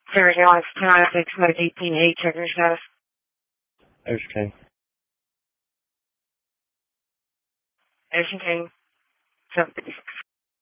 Sarah Jones, 296, Mode 18A, checker status. Ocean King. Ocean King. 756.